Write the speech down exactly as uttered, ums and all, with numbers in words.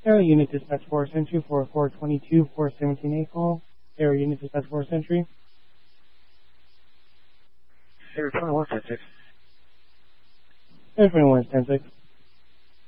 Aero Unit Dispatch four Century for four twenty-two four seventeen A call. Aero Unit Dispatch four Century. Aero twenty-one ten six. Aero twenty-one ten six.